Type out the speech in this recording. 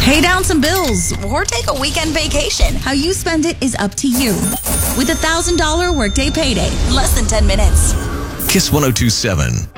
Pay down some bills. Or take a weekend vacation. How you spend it is up to you. With $1,000 Workday Payday. Less than 10 minutes. Kiss 102.7.